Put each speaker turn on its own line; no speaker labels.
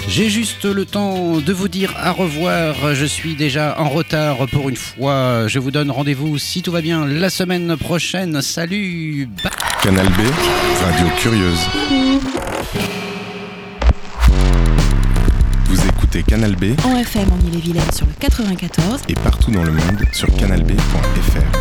J'ai juste le temps de vous dire au revoir. Je suis déjà en retard pour une fois. Je vous donne rendez-vous, si tout va bien, la semaine prochaine. Salut. Bye.
Canal B, radio curieuse. Vous écoutez Canal B
en FM en Ille-et-Vilaine sur le 94
et partout dans le monde sur canalb.fr.